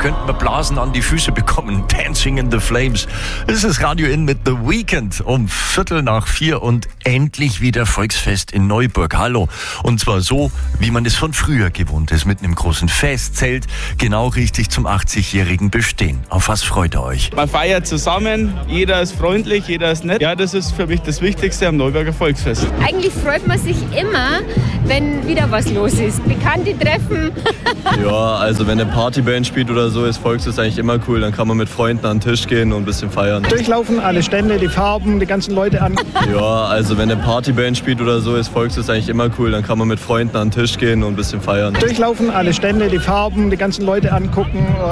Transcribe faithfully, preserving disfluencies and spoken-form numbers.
könnten wir Blasen an die Füße bekommen. Dancing in the Flames. Das ist Radio In mit The Weeknd um Viertel nach vier und endlich wieder Volksfest in Neuburg. Hallo. Und zwar so, wie man es von früher gewohnt ist, mit einem großen Festzelt, genau richtig zum achtzigjährigen Bestehen. Auf was freut ihr euch? Man feiert zusammen, jeder ist freundlich, jeder ist nett. Ja, das ist für mich das Wichtigste am Neuburger Volksfest. Eigentlich freut man sich immer, wenn wieder was los ist. Bekannte treffen. Ja, also wenn eine Partyband spielt oder so, ist Volksfest eigentlich immer cool. Dann kann man mit Freunden an den Tisch gehen und ein bisschen feiern. Durchlaufen, alle Stände, die Farben, die ganzen Leute an. Ja, also wenn eine Partyband spielt oder so, ist Volksfest eigentlich immer cool. Dann kann man mit Freunden an den Tisch gehen und ein bisschen feiern. Durchlaufen, alle Stände, die Farben, die ganzen Leute angucken.